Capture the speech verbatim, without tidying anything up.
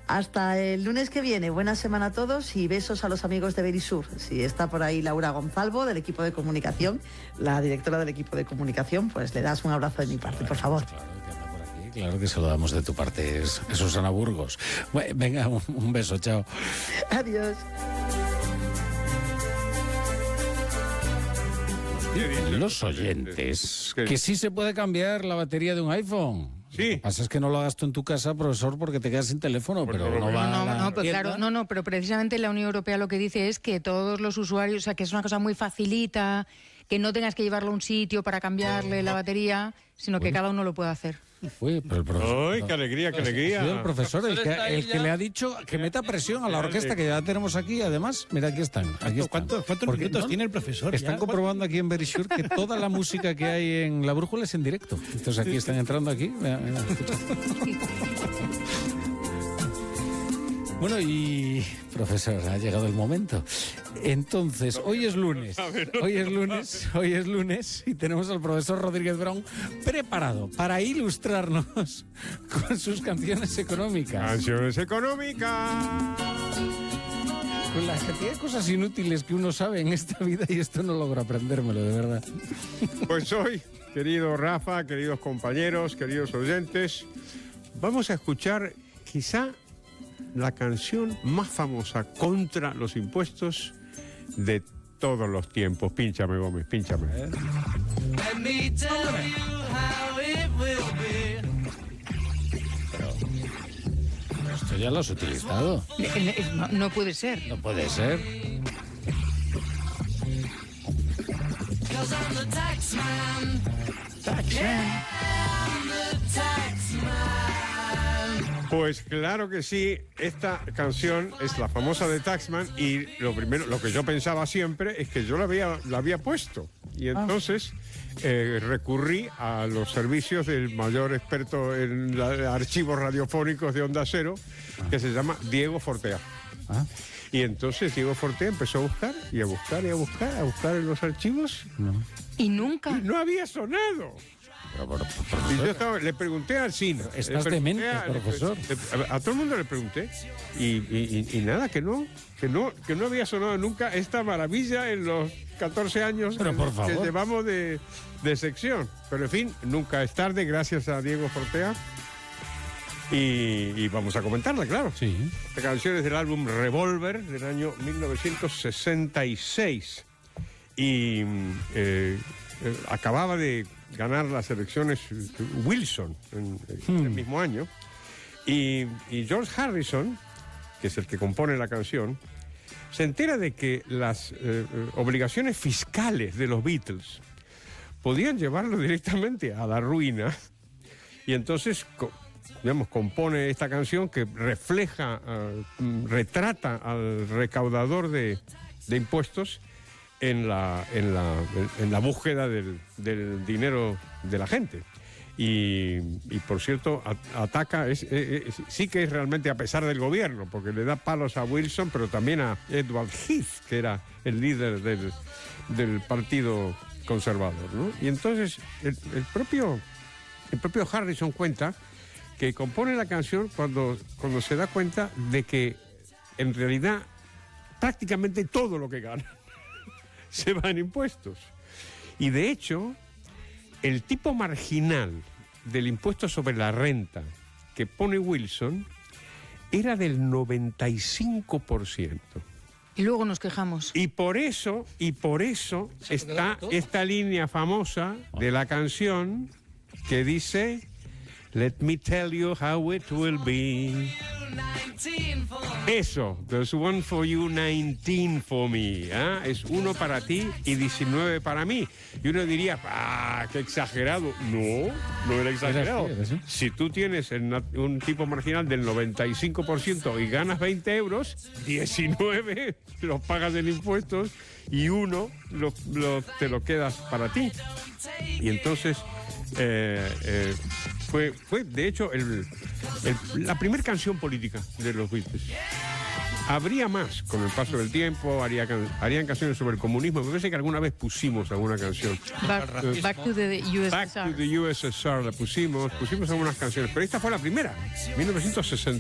Hasta el lunes que viene. Buena semana a todos y besos a los amigos de Verisur. Si está por ahí Laura Gonzalvo, del equipo de comunicación, la directora del equipo de comunicación, pues le das un abrazo de mi parte, por favor. Claro que anda por aquí, claro que se lo damos de tu parte, es Susana Burgos. Bueno, venga, un, un beso, chao. Adiós. Los oyentes, que sí se puede cambiar la batería de un iPhone. Sí. Lo que pasa es que no lo hagas tú en tu casa, profesor, porque te quedas sin teléfono, Porque pero no no lo va veo. a No, la no, pues tienda. claro, no, no, pero precisamente la Unión Europea lo que dice es que todos los usuarios, o sea, que es una cosa muy facilita, que no tengas que llevarlo a un sitio para cambiarle la batería, sino que Bueno. cada uno lo puede hacer. Uy, pero el profesor... ¡Ay, qué alegría, qué alegría! Ha sido el profesor el que, está ahí el que ya. le ha dicho que meta presión a la orquesta que ya tenemos aquí. Además, mira, aquí están. Aquí están. ¿Cuántos, cuántos Porque, minutos ¿no? tiene el profesor? Están ya? comprobando aquí en Verisur que toda la música que hay en La Brújula es en directo. Entonces aquí están entrando aquí. Mira, mira, escucha. Bueno, y profesor, ha llegado el momento. Entonces, hoy es lunes. Hoy es lunes, hoy es lunes y tenemos al profesor Rodríguez Brown preparado para ilustrarnos con sus canciones económicas. Canciones económicas. Con la cantidad de cosas inútiles que uno sabe en esta vida y esto no logro aprendérmelo, de verdad. Pues hoy, querido Rafa, queridos compañeros, queridos oyentes, vamos a escuchar quizá la canción más famosa contra los impuestos de todos los tiempos. Pínchame, Gómez, pínchame. Let me tell you how it will be. Esto ya lo has utilizado. Eh, eh, No, no puede ser. No puede ser. Cause I'm the tax man. Yeah, I'm the tax man. Pues claro que sí, esta canción es la famosa de Taxman y lo primero, lo que yo pensaba siempre es que yo la había, la había puesto y entonces eh, recurrí a los servicios del mayor experto en la- archivos radiofónicos de Onda Cero, que se llama Diego Fortea. Ah. Y entonces Diego Fortea empezó a buscar y a buscar y a buscar, a buscar en los archivos Y nunca. y no había sonado. Pero, por- por- Y yo profesor, estaba, le pregunté al cine. Estás le pregunté demente, a- profesor. le- a, a todo el mundo le pregunté. Y, y- y- y nada, que no, que no, que no había sonado nunca esta maravilla en los catorce años Pero, que, por que favor. llevamos de, de sección. Pero en fin, nunca es tarde, gracias a Diego Fortea. Y, y vamos a comentarla, claro. Sí. Esta canción es del álbum Revolver del año mil novecientos sesenta y seis. Y mm, eh, eh, acababa de ganar las elecciones eh, Wilson en, en el mismo año. Y, y George Harrison, que es el que compone la canción, se entera de que las eh, eh, obligaciones fiscales de los Beatles podían llevarlo directamente a la ruina. Y entonces, co- digamos, compone esta canción que refleja, eh, mm, retrata al recaudador de, de impuestos en la, en la, en la búsqueda del, del dinero de la gente. Y, y, por cierto, a- ataca, es, es- es- sí que es realmente a pesar del gobierno, porque le da palos a Wilson, pero también a Edward Heath, que era el líder del, del Partido Conservador, ¿no? Y entonces el, el propio, el propio Harrison cuenta que compone la canción cuando, cuando se da cuenta de que en realidad prácticamente todo lo que gana se va en impuestos. Y de hecho, el tipo marginal del impuesto sobre la renta que pone Wilson era del noventa y cinco por ciento. Y luego nos quejamos. Y por eso, y por eso está esta línea famosa de la canción que dice: Let me tell you how it will be. nineteen for Eso, there's one for you, nineteen for me. ¿Ah? Es uno para ti y diecinueve para mí. Y uno diría, ¡ah, qué exagerado! No, no era exagerado. Era así, era así. Si tú tienes el na- un tipo marginal del noventa y cinco por ciento y ganas veinte euros, diecinueve los pagas en impuestos y uno lo, lo- te lo quedas para ti. Y entonces eh, eh, fue, fue, de hecho, el, el- la primera canción política de los Beatles. Habría más con el paso del tiempo, haría can- harían canciones sobre el comunismo. Me parece que alguna vez pusimos alguna canción. Back, back to the U S S R. Back to the U S S R la pusimos, pusimos algunas canciones, pero esta fue la primera, mil novecientos sesenta.